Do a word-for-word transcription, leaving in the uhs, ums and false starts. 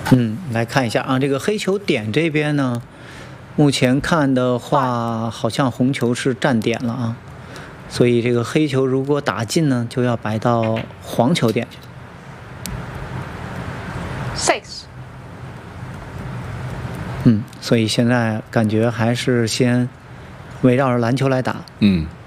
嗯，来看一下啊，这个黑球点这边呢，目前看的话，好像红球是占点了啊，所以这个黑球如果打进呢，就要摆到黄球点去。 Six。 嗯，所以现在感觉还是先围绕着蓝球来打。 嗯。